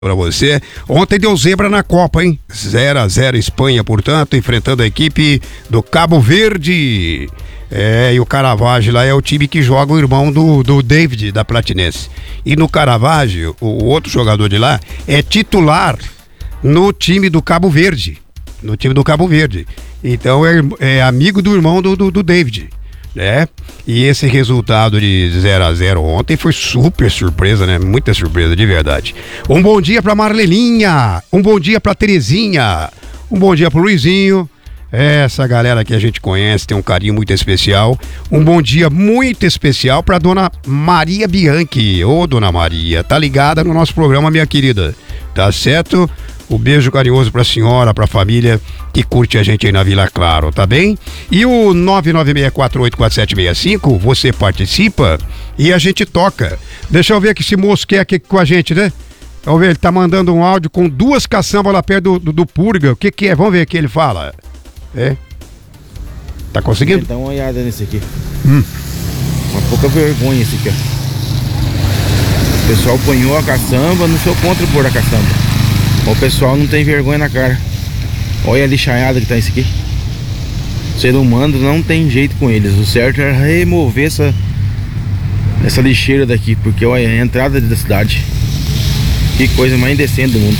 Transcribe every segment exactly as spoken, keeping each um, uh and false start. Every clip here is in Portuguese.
Pra você. Ontem deu zebra na Copa, hein? zero a zero Espanha, portanto, enfrentando a equipe do Cabo Verde. É, e o Caravaggio lá é o time que joga o irmão do, do David, da Platinense. E no Caravaggio, o outro jogador de lá, é titular no time do Cabo Verde. No time do Cabo Verde. Então é, é amigo do irmão do, do, do David. Né? E esse resultado de zero a zero ontem foi super surpresa, né? Muita surpresa, de verdade. Um bom dia pra Marlelinha, um bom dia pra Terezinha, um bom dia pro Luizinho, essa galera que a gente conhece, tem um carinho muito especial. Um bom dia muito especial pra dona Maria Bianchi. Ô, dona Maria, tá ligada no nosso programa, minha querida? Tá certo? Um beijo carinhoso pra senhora, pra família que curte a gente aí na Vila Claro, tá bem? E o nove nove seis quatro oito quatro sete seis cinco, você participa e a gente toca. Deixa eu ver que esse moço quer aqui com a gente, né? Vamos ver, ele tá mandando um áudio com duas caçambas lá perto do, do, do Purga. O que que é? Vamos ver o que ele fala. É? Tá conseguindo? Dá uma olhada nesse aqui. Hum. Uma pouca vergonha esse aqui, ó. O pessoal apanhou a caçamba, não sou contra pôr a caçamba. O pessoal não tem vergonha na cara. Olha a lixaiada que tá isso aqui. O ser humano não tem jeito com eles. O certo é remover essa essa lixeira daqui, porque olha a entrada da cidade. Que coisa mais indecente do mundo.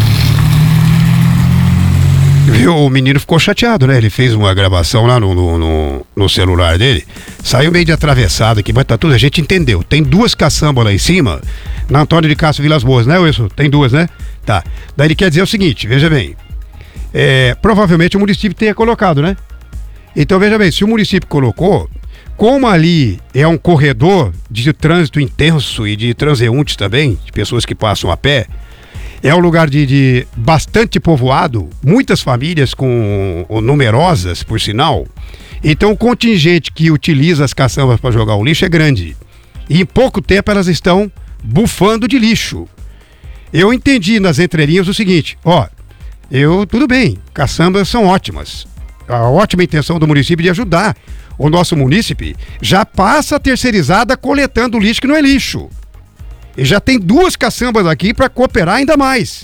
Viu, o menino ficou chateado, né? Ele fez uma gravação lá no, no, no, no celular dele. Saiu meio de atravessado aqui, mas tá tudo, a gente entendeu. Tem duas caçambas lá em cima, na Antônio de Castro Vilas Boas, né, Wilson? Tem duas, né? Tá. Daí ele quer dizer o seguinte, veja bem. É, provavelmente o município tenha colocado, né? Então veja bem, se o município colocou, como ali é um corredor de trânsito intenso e de transeuntes também, de pessoas que passam a pé, é um lugar de, de bastante povoado, muitas famílias com numerosas, por sinal. Então o contingente que utiliza as caçambas para jogar o lixo é grande. E em pouco tempo elas estão bufando de lixo. Eu entendi nas entrelinhas o seguinte, ó, eu, tudo bem, caçambas são ótimas. A ótima intenção do município de ajudar. O nosso munícipe já passa a terceirizada coletando lixo que não é lixo. E já tem duas caçambas aqui para cooperar ainda mais.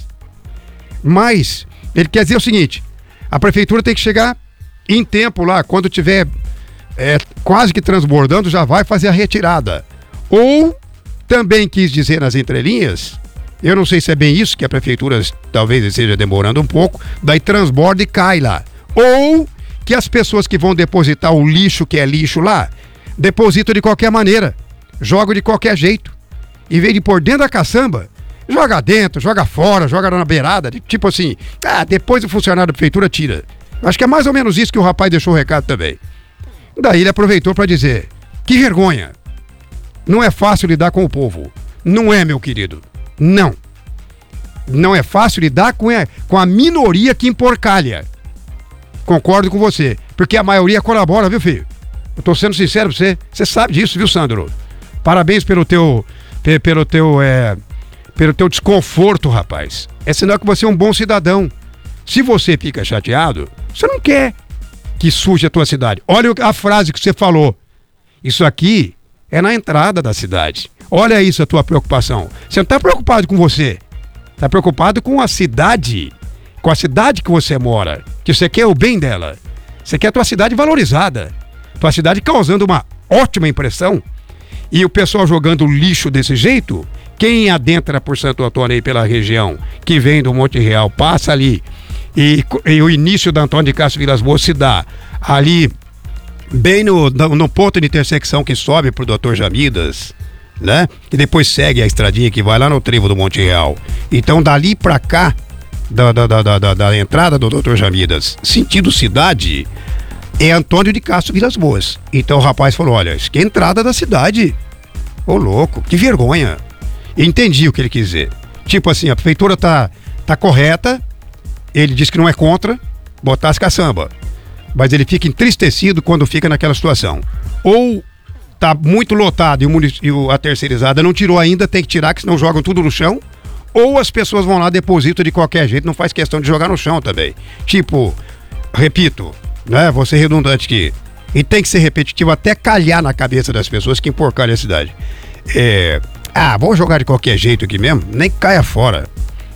Mas, ele quer dizer o seguinte, a prefeitura tem que chegar em tempo lá, quando tiver é, quase que transbordando, já vai fazer a retirada. Ou, também quis dizer nas entrelinhas, eu não sei se é bem isso, que a prefeitura talvez esteja demorando um pouco, daí transborda e cai lá. Ou que as pessoas que vão depositar o lixo que é lixo lá, depositam de qualquer maneira, jogam de qualquer jeito. Em vez de pôr dentro da caçamba, joga dentro, joga fora, joga na beirada, tipo assim, ah, depois o funcionário da prefeitura tira. Acho que é mais ou menos isso que o rapaz deixou o recado também. Daí ele aproveitou para dizer, que vergonha, não é fácil lidar com o povo. Não é, meu querido, não. Não é fácil lidar com a, com a minoria que emporcalha. Concordo com você, porque a maioria colabora, viu, filho? Eu tô sendo sincero pra você, você sabe disso, viu, Sandro? Parabéns pelo teu... pelo teu, é, pelo teu desconforto, rapaz. É sinal que você é um bom cidadão. Se você fica chateado, você não quer que suje a tua cidade. Olha a frase que você falou. Isso aqui é na entrada da cidade. Olha isso, a tua preocupação. Você não está preocupado com você. Está preocupado com a cidade. Com a cidade que você mora. Que você quer o bem dela. Você quer a tua cidade valorizada. Tua cidade causando uma ótima impressão. E o pessoal jogando lixo desse jeito, quem adentra por Santo Antônio aí pela região, que vem do Monte Real, passa ali, e, e o início da Antônio de Castro Vilas Boas se dá ali, bem no, no, no ponto de intersecção que sobe pro doutor Jamidas, né? E depois segue a estradinha que vai lá no trevo do Monte Real. Então dali pra cá, da, da, da, da, da entrada do doutor Jamidas, sentido cidade, é Antônio de Castro Vilas Boas. Então o rapaz falou, olha, isso que é a entrada da cidade. Ô louco, que vergonha. Entendi o que ele quis dizer. Tipo assim, a prefeitura tá, tá correta, ele diz que não é contra botar as caçamba, mas ele fica entristecido quando fica naquela situação. Ou tá muito lotado e, o munic... e a terceirizada não tirou ainda, tem que tirar, que senão jogam tudo no chão. Ou as pessoas vão lá, depositam de qualquer jeito, não faz questão de jogar no chão também. Tipo, repito, né? Vou ser redundante aqui. E tem que ser repetitivo até calhar na cabeça das pessoas que emporcalham a cidade. É, ah, vou jogar de qualquer jeito aqui mesmo? Nem caia fora.